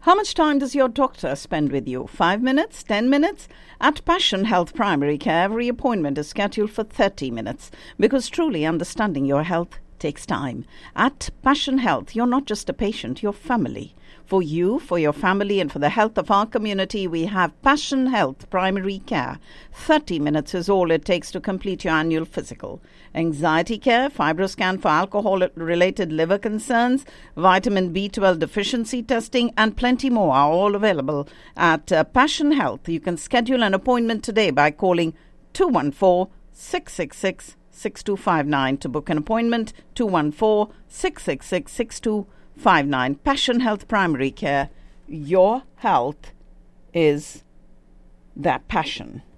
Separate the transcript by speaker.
Speaker 1: How much time does your doctor spend with you? 5 minutes? 10 minutes? At Passion Health Primary Care, every appointment is scheduled for 30 minutes because truly understanding your health takes time. At Passion Health, you're not just a patient, you're family. For you, for your family, and for the health of our community, we have Passion Health Primary Care. 30 minutes is all it takes to complete your annual physical. Anxiety care, fibroscan for alcohol-related liver concerns, vitamin B12 deficiency testing, and plenty more are all available at Passion Health. You can schedule an appointment today by calling 214-666-6259 to book an appointment, 214-666-6259. Passion Health Primary Care. Your health is that passion.